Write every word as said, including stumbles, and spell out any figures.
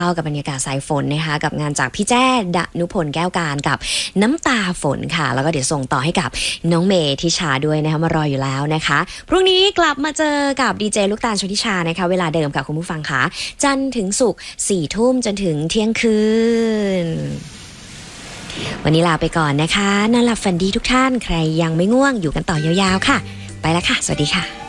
เข้ากับบรรยากาศสายฝนนะคะกับงานจากพี่แจ้ดนุพลแก้วการกับน้ำตาฝนค่ะแล้วก็เดี๋ยวส่งต่อให้กับน้องเมย์ทิชาด้วยนะคะมารออยู่แล้วนะคะพรุ่งนี้กลับมาเจอกับดีเจลูกตาลชลทิชานะคะเวลาเดิมค่ะคุณผู้ฟังค่ะจันทร์ถึงศุกร์สี่ทุ่มจนถึงเที่ยงคืนวันนี้ลาไปก่อนนะคะนอนหลับฝันดีทุกท่านใครยังไม่ง่วงอยู่กันต่อยาวๆค่ะไปแล้วค่ะสวัสดีค่ะ